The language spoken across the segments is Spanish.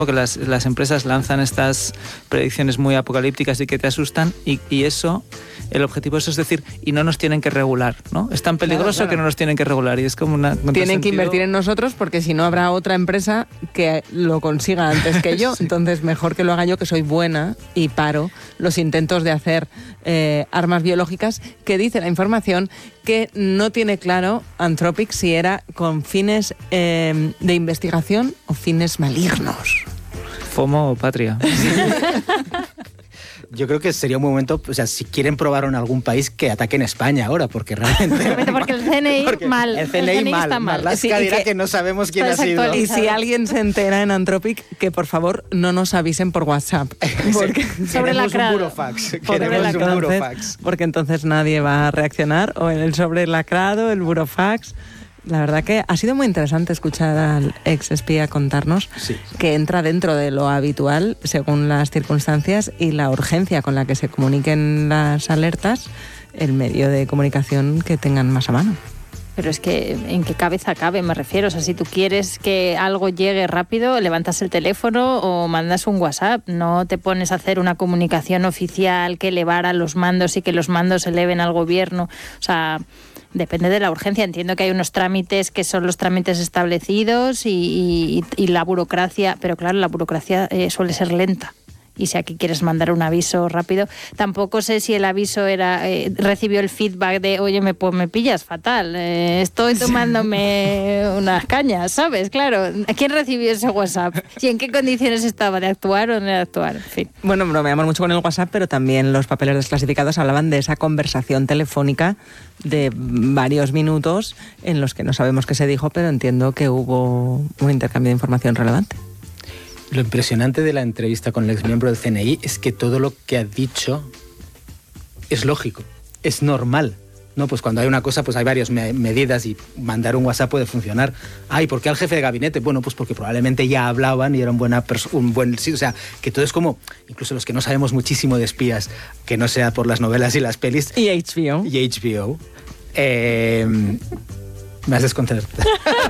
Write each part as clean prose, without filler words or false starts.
que las empresas lanzan estas predicciones muy apocalípticas y que te asustan, y eso, el objetivo es decir, y no nos tienen que regular, ¿no? Es tan peligroso que no nos tienen que regular, y es como una... Tienen que invertir en nosotros, porque si no habrá otra empresa que lo consiga antes que yo. Sí. Entonces mejor que lo haga yo, que soy buena y paro los intentos de hacer armas biológicas, que dice la información que no tiene claro Anthropic si era con fines de investigación o fines malignos. FOMO o patria. Yo creo que sería un momento, o sea, si quieren probarlo en algún país, que ataquen España ahora, porque realmente... porque el CNI mal. El CNI está mal. Marlaska dirá que no sabemos quién ha sido. Y si alguien se entera en Anthropic, que por favor no nos avisen por WhatsApp. Porque sobre la un burofax. Queremos un burofax. Porque entonces nadie va a reaccionar, o en el sobrelacrado, el burofax... La verdad que ha sido muy interesante escuchar al ex espía contarnos que entra dentro de lo habitual según las circunstancias y la urgencia con la que se comuniquen las alertas, el medio de comunicación que tengan más a mano. Pero es que, ¿en qué cabeza cabe? Me refiero. O sea, si tú quieres que algo llegue rápido, levantas el teléfono o mandas un WhatsApp. No te pones a hacer una comunicación oficial que elevara los mandos y que los mandos eleven al gobierno. O sea... Depende de la urgencia. Entiendo que hay unos trámites que son los trámites establecidos y la burocracia, pero claro, la burocracia suele ser lenta. Y si aquí quieres mandar un aviso rápido, tampoco sé si el aviso era recibió el feedback de, oye, me pillas fatal, estoy tomándome unas cañas, ¿sabes? Claro, ¿quién recibió ese WhatsApp? ¿Y en qué condiciones estaba de actuar o no de actuar? En fin. Bueno, bromeamos mucho con el WhatsApp, pero también los papeles desclasificados hablaban de esa conversación telefónica de varios minutos en los que no sabemos qué se dijo, pero entiendo que hubo un intercambio de información relevante. Lo impresionante de la entrevista con el exmiembro del CNI es que todo lo que ha dicho es lógico, es normal. No, pues cuando hay una cosa, pues hay varias medidas y mandar un WhatsApp puede funcionar. ¿Y por qué al jefe de gabinete? Bueno, pues porque probablemente ya hablaban y era un buen... Sí, o sea, que todo es como, incluso los que no sabemos muchísimo de espías, que no sea por las novelas y las pelis. Y HBO. Me has desconcertado.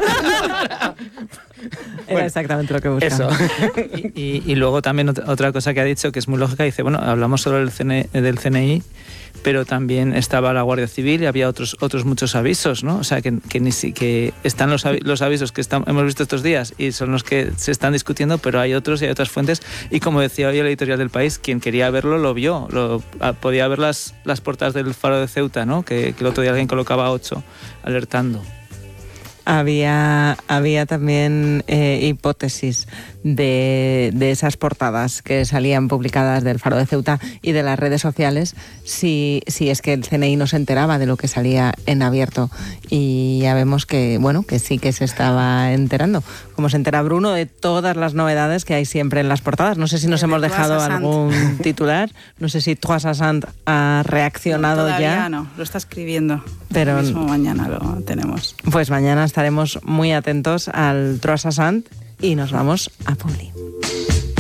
Era exactamente lo que buscaba. Eso. y luego también otra cosa que ha dicho que es muy lógica, dice, bueno, hablamos solo del CNI, pero también estaba la Guardia Civil y había otros muchos avisos, ¿no? O sea, que están los avisos que hemos visto estos días y son los que se están discutiendo, pero hay otros y hay otras fuentes, y como decía hoy el editorial del País, quien quería verlo lo vio, podía ver las portadas del Faro de Ceuta, ¿no? Que el otro día alguien colocaba 8 alertando. Había también hipótesis de esas portadas que salían publicadas del Faro de Ceuta y de las redes sociales, si es que el CNI no se enteraba de lo que salía en abierto, y ya vemos que sí que se estaba enterando, como se entera Bruno de todas las novedades que hay siempre en las portadas. No sé si nos hemos dejado algún titular, no sé si Trois Sassant ha reaccionado ya. No, lo está escribiendo, pero mismo mañana lo tenemos. Pues mañana estaremos muy atentos al Trois Sassant y nos vamos a Publi.